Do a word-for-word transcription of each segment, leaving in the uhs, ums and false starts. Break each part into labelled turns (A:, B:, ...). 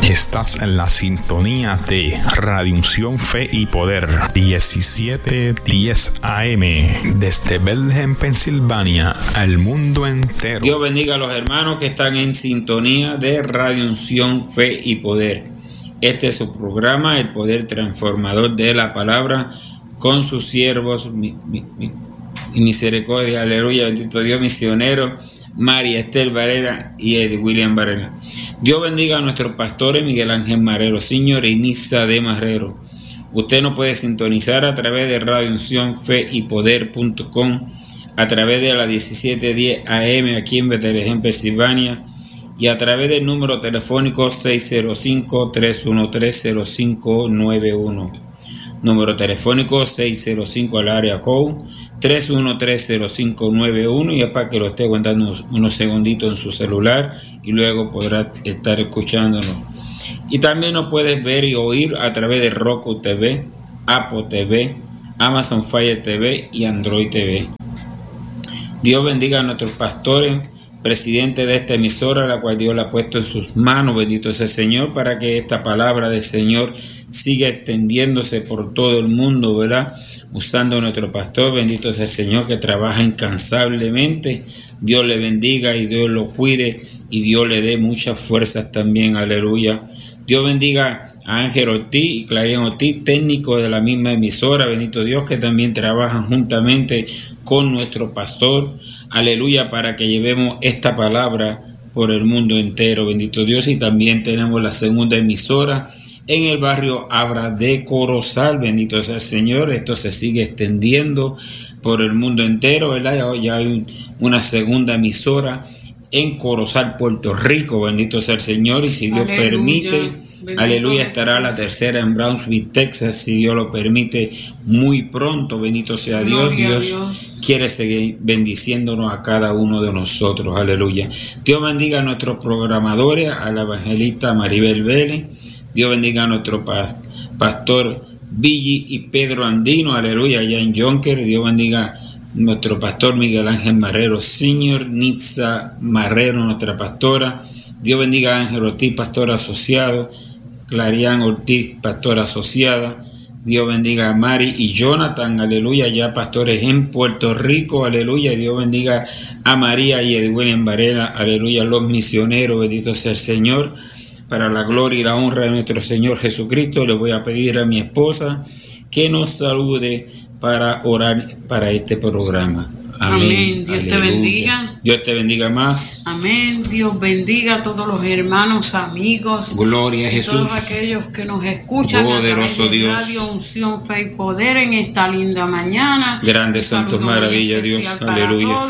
A: Estás en la sintonía de Radio Unción, Fe y Poder, diecisiete diez A M, desde Bethlehem, Pensilvania, al mundo entero.
B: Dios bendiga a los hermanos que están en sintonía de Radio Unción, Fe y Poder. Este es su programa, el poder transformador de la palabra, con sus siervos mi, mi, mi, y misericordia, aleluya, bendito Dios, misionero María Esther Varela y Eddie William Varela. Dios bendiga a nuestros pastores Miguel Ángel Marrero, señor, y Nisa de Marrero. Usted nos puede sintonizar a través de Radio Unción, Fe y Poder punto com, a través de la diecisiete diez A M aquí en Bethlehem, Pensilvania, y a través del número telefónico seis cero cinco, tres uno tres, cero cinco nueve uno. Número telefónico seis cero cinco al área code tres uno tres, cero cinco nueve uno, y es para que lo esté aguantando unos, unos segunditos en su celular y luego podrá estar escuchándonos. Y también nos puedes ver y oír a través de Roku T V, Apple T V, Amazon Fire T V y Android T V. Dios bendiga a nuestros pastores, presidente de esta emisora, la cual Dios la ha puesto en sus manos, bendito sea el Señor, para que esta palabra del Señor siga extendiéndose por todo el mundo, ¿verdad? Usando a nuestro pastor, bendito sea el Señor, que trabaja incansablemente. Dios le bendiga y Dios lo cuide y Dios le dé muchas fuerzas también, aleluya. Dios bendiga a Ángel Ortiz y Clarion Ortiz, técnicos de la misma emisora, bendito Dios, que también trabajan juntamente con nuestro pastor, aleluya, para que llevemos esta palabra por el mundo entero, bendito Dios. Y también tenemos la segunda emisora en el barrio Abra de Corozal, bendito sea el Señor. Esto se sigue extendiendo por el mundo entero, ¿verdad? Ya hay un, una segunda emisora en Corozal, Puerto Rico, bendito sea el Señor. Y si Dios aleluya, permite, bendito aleluya, estará la tercera en Brownsville, Texas, si Dios lo permite, muy pronto, bendito sea Dios. Dios, Dios quiere seguir bendiciéndonos a cada uno de nosotros, aleluya. Dios bendiga a nuestros programadores, a la evangelista Maribel Vélez. Dios bendiga a nuestro pastor Billy y Pedro Andino, aleluya, allá en Jonker. Dios bendiga a nuestro pastor Miguel Ángel Marrero, señor, Nitza Marrero, nuestra pastora. Dios bendiga a Ángel Ortiz, pastor asociado, Clarian Ortiz, pastora asociada. Dios bendiga a Mari y Jonathan, aleluya, ya pastores en Puerto Rico, aleluya. Dios bendiga a María y Edwin Varela, aleluya, los misioneros, bendito sea el Señor. Para la gloria y la honra de nuestro Señor Jesucristo, le voy a pedir a mi esposa que nos salude para orar para este programa. Amén.
C: Amén. Dios aleluya. Te bendiga.
B: Dios te bendiga más.
C: Amén. Dios bendiga a todos los hermanos, amigos.
B: Gloria a Jesús.
C: Todos aquellos que nos escuchan.
B: Poderoso
C: a
B: Dios.
C: Radio Unción, Fe y Poder en esta linda mañana.
B: Grandes santos, maravillas, Dios. Aleluya.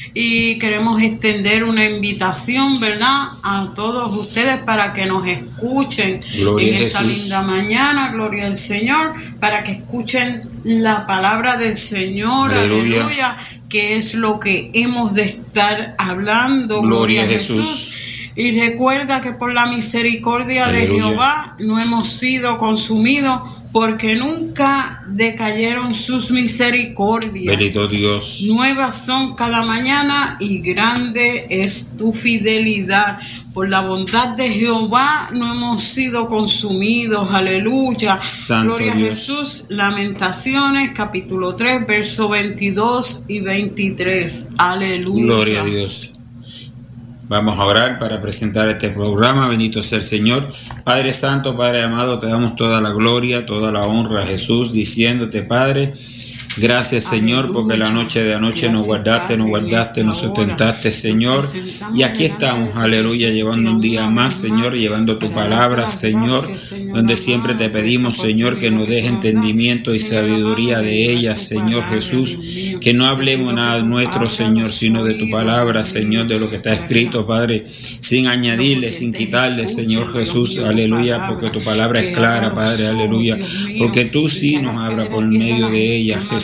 C: Y queremos extender una invitación, ¿verdad?, a todos ustedes para que nos escuchen
B: gloria
C: en esta
B: Jesús.
C: linda mañana, gloria al Señor, para que escuchen la palabra del Señor, aleluya, aleluya, que es lo que hemos de estar hablando, gloria, gloria a Jesús. Jesús. Y recuerda que por la misericordia aleluya. De Jehová no hemos sido consumidos, porque nunca decayeron sus misericordias.
B: Bendito Dios.
C: Nuevas son cada mañana y grande es tu fidelidad. Por la bondad de Jehová no hemos sido consumidos. Aleluya.
B: Santo
C: Gloria
B: Dios.
C: a Jesús. Lamentaciones, capítulo tres, versos veintidós y veintitrés. Aleluya.
B: Gloria a Dios. Vamos a orar para presentar este programa. Bendito sea el Señor. Padre Santo, Padre amado, te damos toda la gloria, toda la honra a Jesús, diciéndote, Padre, gracias, Señor, aleluya, porque la noche de anoche gracias, nos guardaste, nos guardaste, nos sustentaste, Señor. Y aquí estamos, aleluya, llevando un día más, Señor, llevando tu palabra, Señor, donde siempre te pedimos, Señor, que nos des entendimiento y sabiduría de ella, Señor Jesús. Que no hablemos nada nuestro, Señor, sino de tu palabra, Señor, de lo que está escrito, Padre, sin añadirle, sin quitarle, Señor Jesús, aleluya, porque tu palabra es clara, Padre, aleluya, porque tú sí nos hablas por medio de ella, Jesús.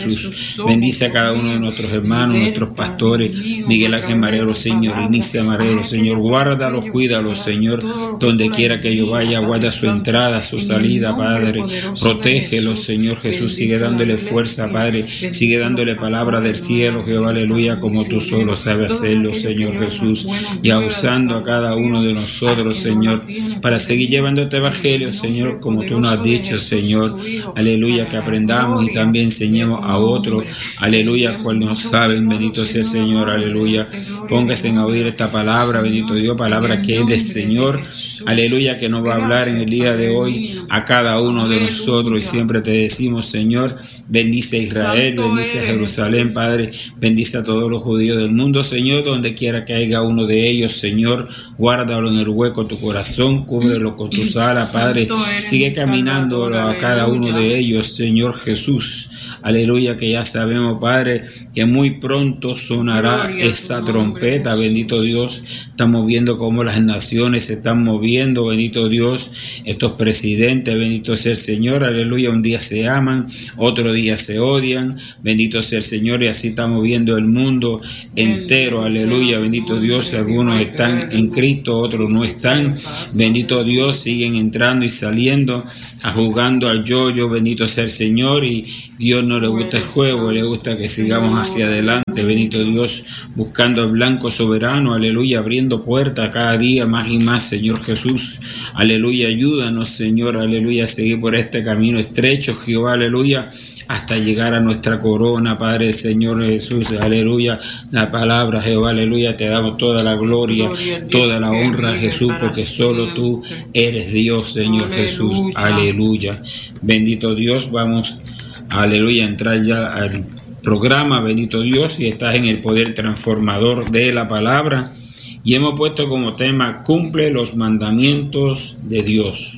B: Jesús. Bendice a cada uno de nuestros hermanos, nuestros pastores, Miguel Ángel Marero, Señor, Inicia Marero, Señor, guárdalos, cuídalos, Señor, donde quiera que yo vaya, guarda su entrada, su salida, Padre, protégelos, Señor Jesús, sigue dándole fuerza, Padre, sigue dándole palabra del cielo, Jehová, aleluya, como tú solo sabes hacerlo, Señor Jesús, y usando a cada uno de nosotros, Señor, para seguir llevando este evangelio, Señor, como tú nos has dicho, Señor, aleluya, que aprendamos y también enseñemos a otros, aleluya, cual no saben, bendito sea el Señor, aleluya, póngase en oír esta palabra, bendito Dios, palabra que es del Señor, aleluya, que nos va a hablar en el día de hoy a cada uno de nosotros, y siempre te decimos, Señor, bendice a Israel, bendice a Jerusalén, Padre, bendice a todos los judíos del mundo, Señor, donde quiera que haya uno de ellos, Señor, guárdalo en el hueco de tu corazón, cúbrelo con tus alas, Padre, sigue caminando a cada uno de ellos, Señor Jesús, aleluya, que ya sabemos, Padre, que muy pronto sonará esa trompeta, bendito Dios, estamos viendo cómo las naciones se están moviendo, bendito Dios, estos presidentes, bendito sea el Señor, aleluya, un día se aman, otro día se odian, bendito sea el Señor, y así estamos viendo el mundo entero, aleluya, bendito Dios, algunos están en Cristo, otros no están, bendito Dios, siguen entrando y saliendo, a jugando al yo-yo, bendito sea el Señor, y Dios no le gusta el juego, le gusta que sigamos hacia adelante, bendito Dios, buscando al blanco soberano, aleluya, abriendo puertas cada día más y más, Señor Jesús, aleluya, ayúdanos, Señor, aleluya, a seguir por este camino estrecho, Jehová, aleluya, hasta llegar a nuestra corona, Padre, Señor Jesús, aleluya, la palabra, Jehová, aleluya, te damos toda la gloria, toda la honra, Jesús, porque solo tú eres Dios, Señor Jesús, aleluya, bendito Dios, vamos, aleluya, a entrar ya al programa, bendito Dios, y estás en el poder transformador de la palabra, y hemos puesto como tema, cumple los mandamientos de Dios.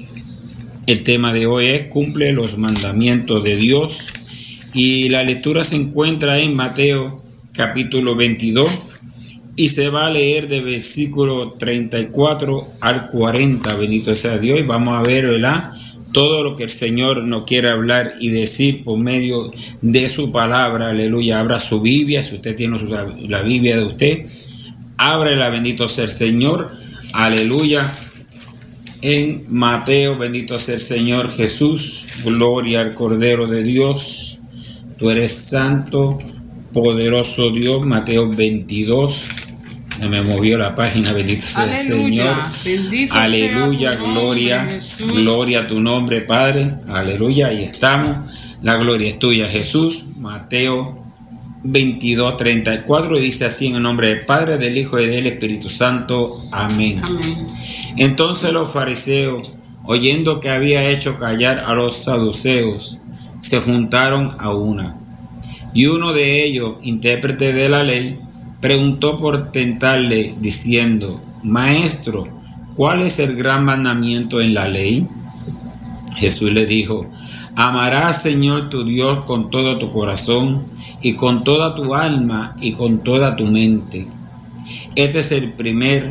B: El tema de hoy es cumple los mandamientos de Dios, y la lectura se encuentra en Mateo capítulo veintidós y se va a leer de versículo treinta y cuatro al cuarenta, bendito sea Dios, y vamos a ver, ¿verdad?, todo lo que el Señor nos quiere hablar y decir por medio de su palabra, aleluya. Abra su Biblia, si usted tiene su, la Biblia de usted, ábrela, bendito sea el Señor, aleluya. En Mateo, bendito sea el Señor Jesús, gloria al Cordero de Dios, tú eres santo, poderoso Dios. Mateo veintidós, se me movió la página, bendito sea el Señor, aleluya, gloria, gloria a tu nombre, Padre, aleluya, ahí estamos, la gloria es tuya, Jesús. Mateo veintidós, treinta y cuatro, y dice así: en el nombre del Padre, del Hijo y del Espíritu Santo, amén. Amén. Entonces los fariseos, oyendo que había hecho callar a los saduceos, se juntaron a una. Y uno de ellos, intérprete de la ley, preguntó por tentarle, diciendo: Maestro, ¿cuál es el gran mandamiento en la ley? Jesús le dijo: amarás, Señor tu Dios, con todo tu corazón, y con toda tu alma, y con toda tu mente. Este es el primer,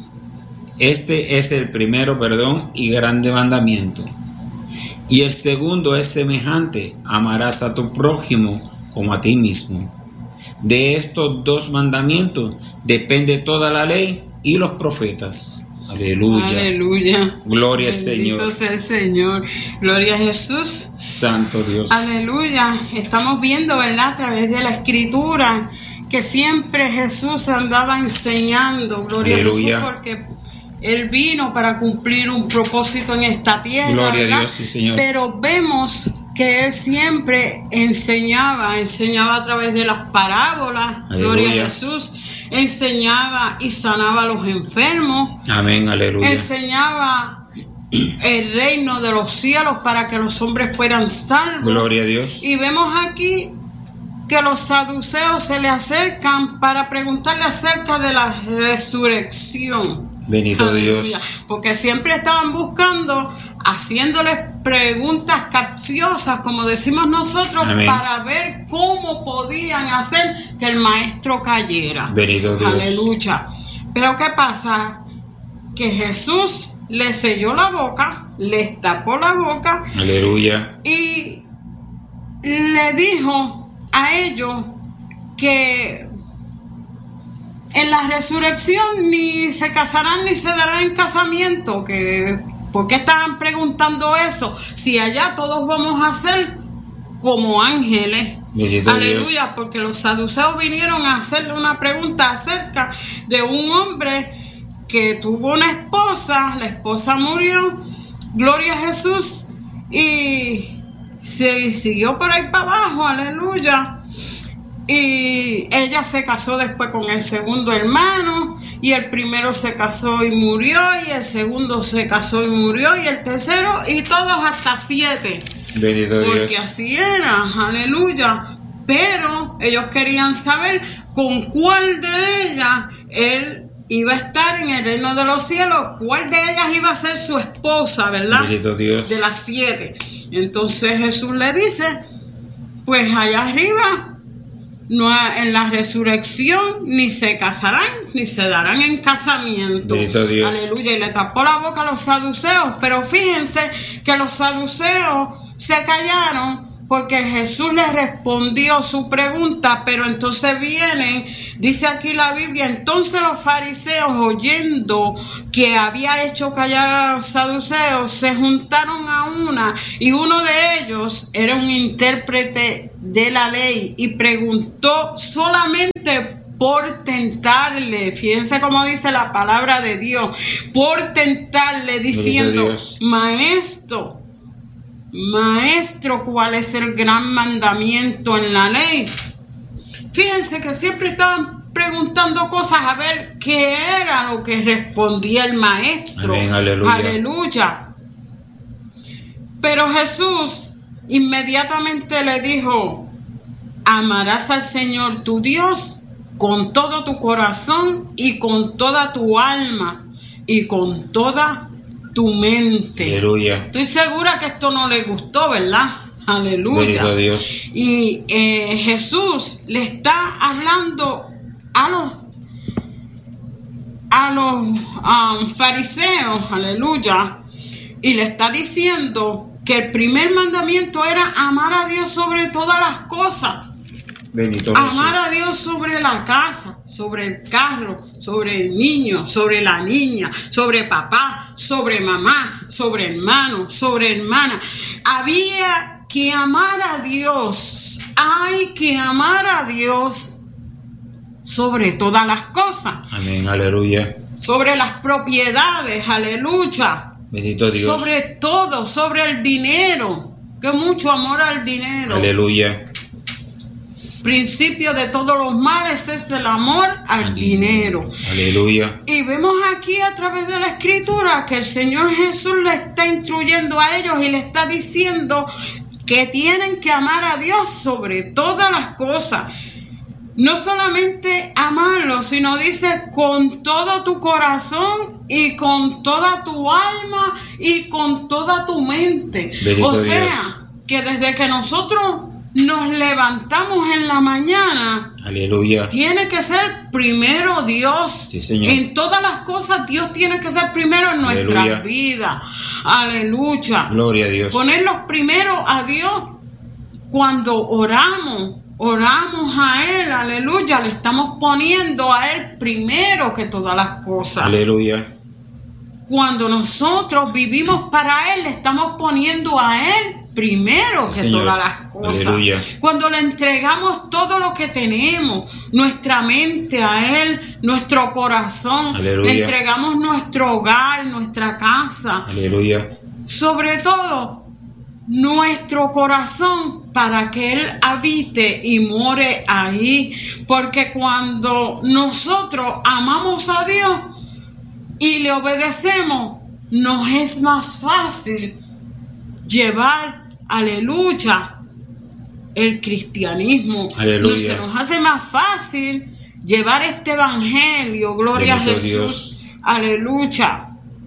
B: este es el primero, perdón, y grande mandamiento. Y el segundo es semejante: amarás a tu prójimo como a ti mismo. De estos dos mandamientos depende toda la ley y los profetas. Aleluya. Aleluya. Gloria al Señor.
C: Bendito sea el Señor. Gloria a Jesús.
B: Santo Dios.
C: Aleluya. Estamos viendo, ¿verdad?, a través de la Escritura, que siempre Jesús andaba enseñando. Gloria Aleluya. A Jesús, porque Él vino para cumplir un propósito en esta tierra.
B: Gloria
C: ¿verdad?
B: a Dios, sí, Señor.
C: Pero vemos que Él siempre enseñaba, enseñaba a través de las parábolas, aleluya. Gloria a Jesús, enseñaba y sanaba a los enfermos,
B: amén, aleluya,
C: enseñaba el reino de los cielos para que los hombres fueran salvos,
B: gloria a Dios.
C: Y vemos aquí que los saduceos se le acercan para preguntarle acerca de la resurrección.
B: Bendito aleluya. Dios,
C: porque siempre estaban buscando, haciéndoles preguntas capciosas, como decimos nosotros, amén, para ver cómo podían hacer que el maestro cayera.
B: Bendito Dios.
C: Aleluya. Pero ¿qué pasa? Que Jesús le selló la boca, le tapó la boca.
B: Aleluya.
C: Y le dijo a ellos que en la resurrección ni se casarán ni se darán en casamiento. Que, ¿por qué estaban preguntando eso? Si allá todos vamos a ser como ángeles.
B: Bendito
C: Aleluya,
B: Dios.
C: porque los saduceos vinieron a hacerle una pregunta acerca de un hombre que tuvo una esposa, la esposa murió, gloria a Jesús, y se siguió por ahí para abajo, aleluya. Y ella se casó después con el segundo hermano, y el primero se casó y murió, y el segundo se casó y murió, y el tercero, y todos hasta siete.
B: Bendito Dios.
C: Porque así era, aleluya. Pero ellos querían saber con cuál de ellas él iba a estar en el reino de los cielos, cuál de ellas iba a ser su esposa, ¿verdad?
B: Bendito Dios.
C: De las siete. Entonces Jesús le dice, pues allá arriba, no, en la resurrección, ni se casarán, ni se darán en casamiento.
B: Bendito Dios.
C: Aleluya. Y le tapó la boca a los saduceos. Pero fíjense que los saduceos se callaron porque Jesús les respondió su pregunta, pero entonces vienen, dice aquí la Biblia, entonces los fariseos, oyendo que había hecho callar a los saduceos, se juntaron a una, y uno de ellos era un intérprete de la ley y preguntó solamente por tentarle, fíjense cómo dice la palabra de Dios, por tentarle, diciendo, maestro, Maestro, ¿cuál es el gran mandamiento en la ley? Fíjense que siempre estaban preguntando cosas a ver qué era lo que respondía el maestro.
B: Amén, aleluya.
C: Aleluya. Pero Jesús inmediatamente le dijo, amarás al Señor tu Dios con todo tu corazón y con toda tu alma y con toda tu mente.
B: Aleluya.
C: Estoy segura que esto no le gustó, ¿verdad? Aleluya.
B: Bendito Dios.
C: Y eh, Jesús le está hablando a los a los um, fariseos, aleluya, y le está diciendo que el primer mandamiento era amar a Dios sobre todas las cosas.
B: Bendito
C: Amar
B: Jesús.
C: a Dios sobre la casa, sobre el carro, sobre el niño, sobre la niña, sobre papá, sobre mamá, sobre hermano, sobre hermana. Había que amar a Dios. Hay que amar a Dios sobre todas las cosas.
B: Amén, aleluya.
C: Sobre las propiedades, aleluya.
B: Bendito Dios.
C: Sobre todo, sobre el dinero. Que mucho amor al dinero.
B: Aleluya.
C: Principio de todos los males es el amor al
B: Amén.
C: Dinero.
B: Aleluya.
C: Y vemos aquí a través de la escritura que el Señor Jesús le está instruyendo a ellos y le está diciendo que tienen que amar a Dios sobre todas las cosas. No solamente amarlo, sino dice con todo tu corazón y con toda tu alma y con toda tu mente.
B: Bendito
C: o sea,
B: Dios.
C: que desde que nosotros nos levantamos en la mañana,
B: Aleluya.
C: tiene que ser primero Dios.
B: Sí, Señor.
C: En todas las cosas Dios tiene que ser primero en nuestras
B: Aleluya.
C: vidas. Aleluya.
B: Gloria a Dios.
C: Ponerlos primero a Dios cuando oramos. Oramos a Él, aleluya. Le estamos poniendo a Él primero que todas las cosas.
B: Aleluya.
C: Cuando nosotros vivimos para Él, le estamos poniendo a Él primero
B: Sí,
C: que
B: Señor.
C: todas las cosas.
B: Aleluya.
C: Cuando le entregamos todo lo que tenemos, nuestra mente a Él, nuestro corazón,
B: Aleluya.
C: le entregamos nuestro hogar, nuestra casa,
B: Aleluya.
C: sobre todo nuestro corazón, para que Él habite y more ahí. Porque cuando nosotros amamos a Dios y le obedecemos, nos es más fácil llevar, aleluya, el cristianismo.
B: Aleluya.
C: Se nos hace más fácil llevar este evangelio, gloria
B: Bendito
C: a Jesús,
B: Dios.
C: aleluya.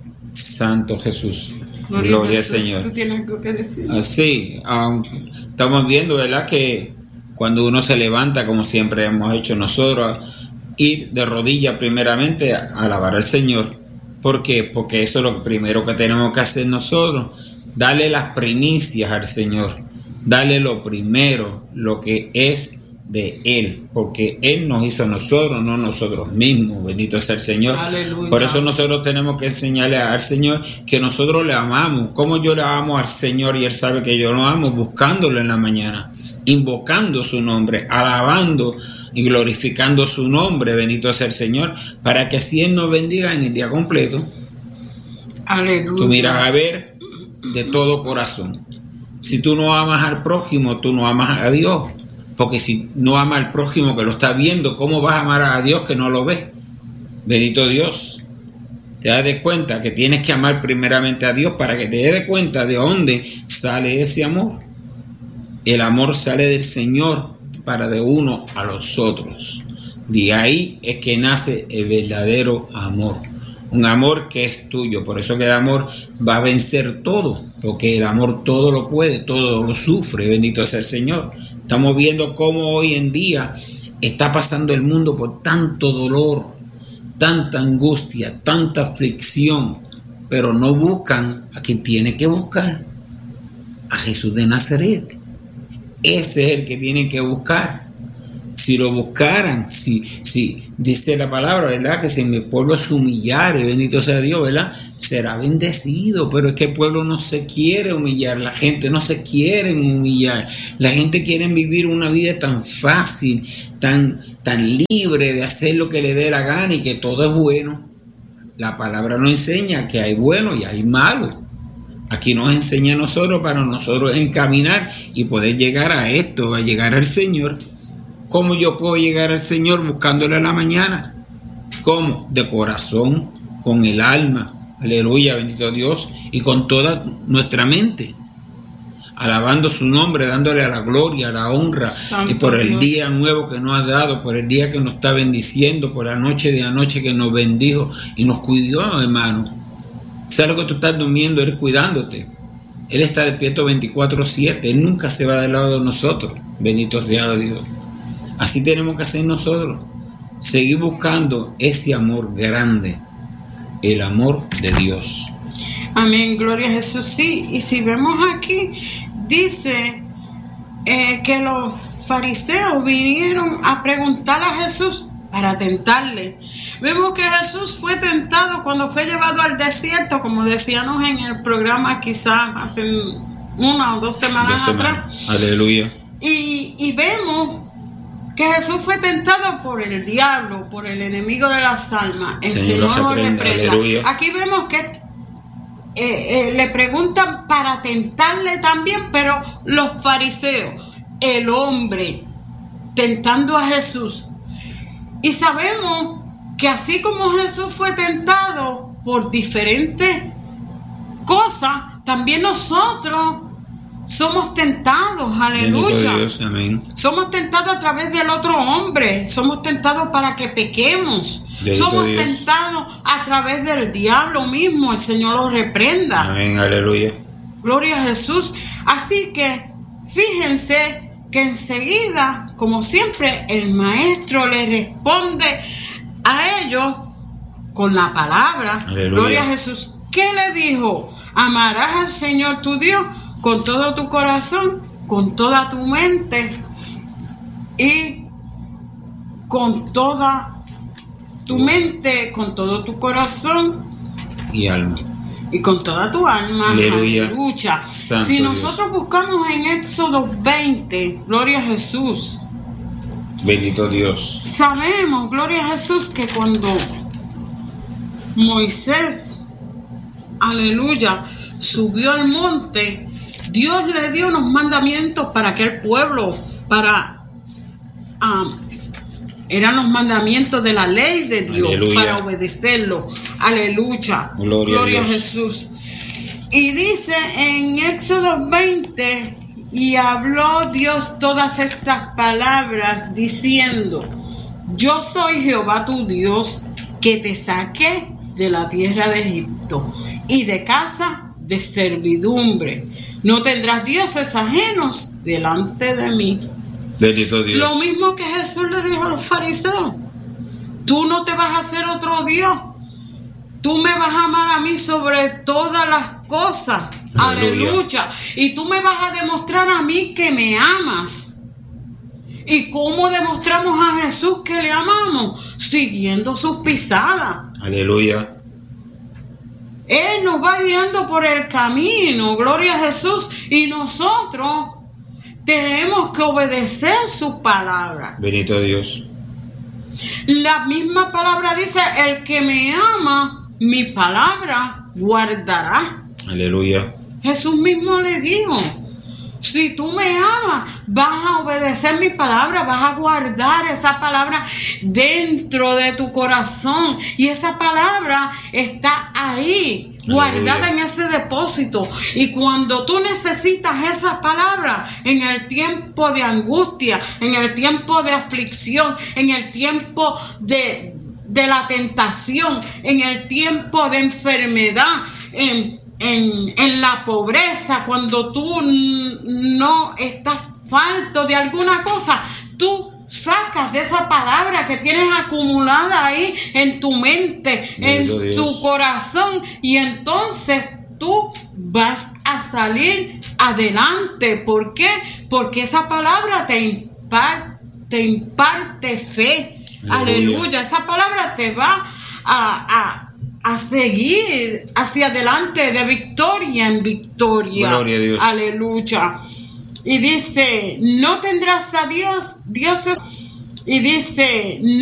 B: Santo Jesús.
C: Gloria,
B: Gloria
C: a
B: al
C: Jesús.
B: Señor.
C: ¿Tú tienes algo que decir?
B: Así, um, estamos viendo, ¿verdad? Que cuando uno se levanta, como siempre hemos hecho nosotros, ir de rodillas primeramente a alabar al Señor. ¿Por qué? Porque eso es lo primero que tenemos que hacer nosotros, darle las primicias al Señor. Dale lo primero, lo que es de Él, porque Él nos hizo a nosotros, no nosotros mismos. Bendito sea el Señor. Aleluya. Por eso nosotros tenemos que enseñarle al Señor que nosotros le amamos. Como yo le amo al Señor y Él sabe que yo lo amo, buscándolo en la mañana, invocando su nombre, alabando y glorificando su nombre. Bendito sea el Señor, para que así Él nos bendiga en el día completo. Aleluya. Tú miras a ver de todo corazón. Si tú no amas al prójimo, tú no amas a Dios. Porque si no amas al prójimo que lo está viendo, ¿cómo vas a amar a Dios que no lo ve? Bendito Dios. Te das de cuenta que tienes que amar primeramente a Dios para que te des de cuenta de dónde sale ese amor. El amor sale del Señor para de uno a los otros. De ahí es que nace el verdadero amor. Un amor que es tuyo. Por eso que el amor va a vencer todo. Porque el amor todo lo puede, todo lo sufre. Bendito sea el Señor. Estamos viendo cómo hoy en día está pasando el mundo por tanto dolor, tanta angustia, tanta aflicción, pero no buscan a quien tiene que buscar, a Jesús de Nazaret. Ese es el que tienen que buscar. Si lo buscaran, si, si dice la palabra, ¿verdad? Que si mi pueblo se humillare, bendito sea Dios, ¿verdad? Será bendecido, pero es que el pueblo no se quiere humillar, la gente no se quiere humillar, la gente quiere vivir una vida tan fácil, tan, tan libre de hacer lo que le dé la gana y que todo es bueno. La palabra nos enseña que hay bueno y hay malo. Aquí nos enseña a nosotros para nosotros encaminar y poder llegar a esto, a llegar al Señor. ¿Cómo yo puedo llegar al Señor buscándole a la mañana? ¿Cómo? De corazón, con el alma, aleluya, bendito Dios, y con toda nuestra mente, alabando su nombre, dándole a la gloria, a la honra, Santo y por el Dios. Día nuevo que nos ha dado, por el día que nos está bendiciendo, por la noche de anoche que nos bendijo y nos cuidó, hermano. ¿Sabes lo que tú estás durmiendo? Él cuidándote. Él está despierto veinticuatro siete, Él nunca se va del lado de nosotros, bendito sea Dios. Así tenemos que hacer nosotros, seguir buscando ese amor grande, el amor de Dios.
C: Amén, gloria a Jesús. Sí, y si vemos aquí, dice eh, que los fariseos vinieron a preguntar a Jesús para tentarle. Vemos que Jesús fue tentado cuando fue llevado al desierto, como decíamos en el programa quizás hace una o dos semanas, dos semanas. atrás.
B: Aleluya.
C: Y, y vemos que Jesús fue tentado por el diablo, por el enemigo de las almas. El Señor, Señor lo reprenda. Aquí vemos que eh, eh, le preguntan para tentarle también, pero los fariseos, el hombre, tentando a Jesús. Y sabemos que así como Jesús fue tentado por diferentes cosas, también nosotros somos tentados, aleluya.
B: Dios, amén.
C: Somos tentados a través del otro hombre, somos tentados para que pequemos, Bendito somos Dios. Tentados a través del diablo mismo, el Señor los reprenda.
B: Amén, aleluya.
C: Gloria a Jesús. Así que fíjense que enseguida, como siempre, el maestro le responde a ellos con la palabra. Aleluya. Gloria a Jesús. ¿Qué le dijo? Amarás al Señor tu Dios con todo tu corazón, con toda tu mente y con toda tu mente, con todo tu corazón
B: y alma.
C: Y con toda tu alma.
B: Aleluya.
C: Aleluya. Si nosotros Dios. buscamos en Éxodo veinte, gloria a Jesús.
B: Bendito Dios.
C: Sabemos, gloria a Jesús, que cuando Moisés, aleluya, subió al monte, Dios le dio unos mandamientos para aquel pueblo, para um, eran los mandamientos de la ley de Dios, aleluya, para obedecerlo. Aleluya.
B: Gloria,
C: Gloria
B: a,
C: a Jesús. Y dice en Éxodo veinte, y habló Dios todas estas palabras diciendo: yo soy Jehová tu Dios, que te saqué de la tierra de Egipto y de casa de servidumbre. No tendrás dioses ajenos delante de mí.
B: Bendito Dios.
C: Lo mismo que Jesús le dijo a los fariseos: tú no te vas a hacer otro Dios. Tú me vas a amar a mí sobre todas las cosas. Aleluya. Aleluya. Y tú me vas a demostrar a mí que me amas. ¿Y cómo demostramos a Jesús que le amamos? Siguiendo sus pisadas.
B: Aleluya.
C: Él nos va guiando por el camino, gloria a Jesús, y nosotros tenemos que obedecer sus palabras.
B: Bendito Dios.
C: La misma palabra dice, el que me ama, mi palabra guardará.
B: Aleluya.
C: Jesús mismo le dijo, si tú me amas, vas a obedecer mi palabra, vas a guardar esa palabra dentro de tu corazón. Y esa palabra está ahí, guardada en ese depósito. Y cuando tú necesitas esa palabra en el tiempo de angustia, en el tiempo de aflicción, en el tiempo de, de la tentación, en el tiempo de enfermedad, en En, en la pobreza, cuando tú no estás falto de alguna cosa, tú sacas de esa palabra que tienes acumulada ahí en tu mente, Bendito en Dios. Tu corazón, y entonces tú vas a salir adelante. ¿Por qué? Porque esa palabra te imparte, te imparte fe. Aleluya. Aleluya. Esa palabra te va a... a a seguir hacia adelante de victoria en victoria.
B: Gloria a Dios.
C: Aleluya. Y dice, no tendrás a Dios, Dios es... Y dice,